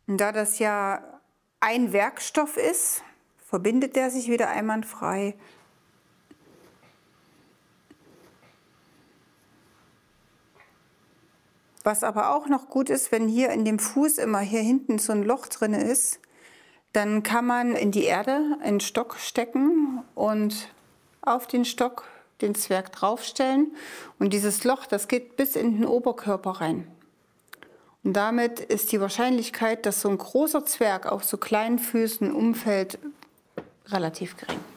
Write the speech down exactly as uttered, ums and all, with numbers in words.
Und da das ja ein Werkstoff ist, verbindet der sich wieder einwandfrei. Was aber auch noch gut ist, wenn hier in dem Fuß immer hier hinten so ein Loch drin ist, dann kann man in die Erde einen Stock stecken und auf den Stock den Zwerg draufstellen. Und dieses Loch, das geht bis in den Oberkörper rein. Und damit ist die Wahrscheinlichkeit, dass so ein großer Zwerg auf so kleinen Füßen umfällt, relativ gering.